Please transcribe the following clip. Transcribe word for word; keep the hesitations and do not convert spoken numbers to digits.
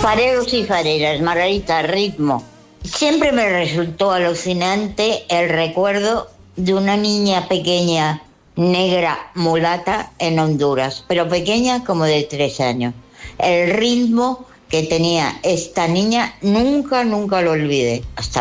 Fareros y fareras, Margarita, ritmo. Siempre me resultó alucinante el recuerdo de una niña pequeña, negra, mulata, en Honduras, pero pequeña como de tres años. El ritmo que tenía esta niña nunca, nunca lo olvidé. Hasta